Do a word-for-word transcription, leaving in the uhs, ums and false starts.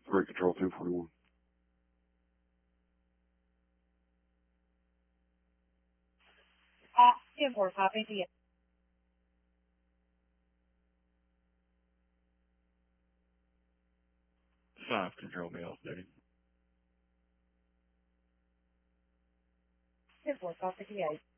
Great Control ten forty-one. Uh, ten four, copy the Five Control me off duty. ten four, copy the eight.